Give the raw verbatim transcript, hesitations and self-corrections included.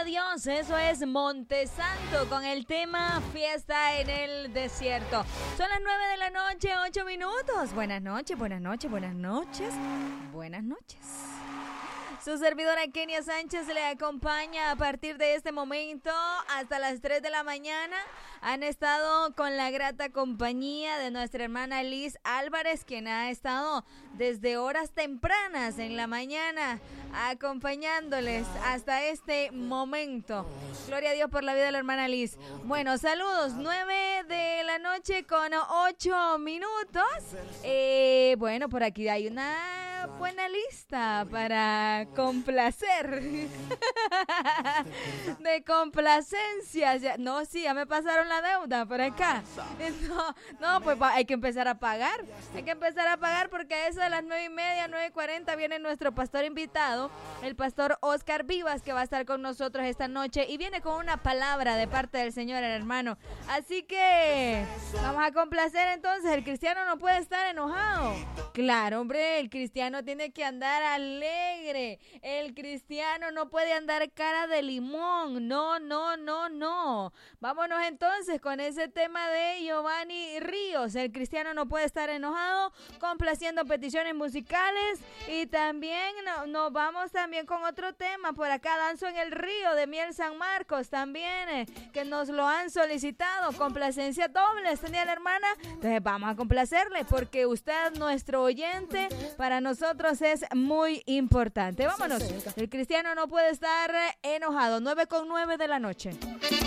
a Dios. Eso es Montesanto con el tema Fiesta en el Desierto. Son las nueve de la noche, ocho minutos. Buenas noches, buenas noches, buenas noches. Buenas noches. Su servidora Kenia Sánchez le acompaña a partir de este momento hasta las tres de la mañana. Han estado con la grata compañía de nuestra hermana Liz Álvarez, quien ha estado desde horas tempranas en la mañana acompañándoles hasta este momento. Gloria a Dios por la vida de la hermana Liz. Bueno, saludos, nueve de la noche con ocho minutos. Eh, bueno, por aquí hay una buena lista para complacer. De complacencias. Ya, no, sí, ya me pasaron la deuda por acá. No, no, pues hay que empezar a pagar. Hay que empezar a pagar porque a eso de las nueve y media, nueve cuarenta viene nuestro pastor invitado, el pastor Oscar Vivas, que va a estar con nosotros esta noche y viene con una palabra de parte del Señor, hermano. Así que vamos a complacer entonces. El cristiano no puede estar enojado. Claro, hombre, el cristiano tiene que andar alegre. El cristiano no puede andar cara de limón. No, no, no, no. Vámonos entonces con ese tema de Giovanni Ríos. El cristiano no puede estar enojado, complaciendo peticiones musicales. Y también no, nos vamos también con otro tema. Por acá, Danzo en el Río de Miel San Marcos también, eh, que nos lo han solicitado. Complacencia doble, tenía la hermana. Entonces vamos a complacerle porque usted, nuestro oyente, para nosotros es muy importante. Vámonos. El cristiano no puede estar enojado. nueve con nueve de la noche.